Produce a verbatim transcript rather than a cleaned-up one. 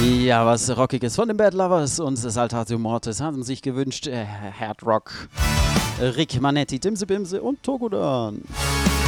Ja, was Rockiges von den Bad Lovers und Saltatio Mortis haben sich gewünscht. Äh, Hard Rock. Rick Manetti, Dimse Bimse und Togodan.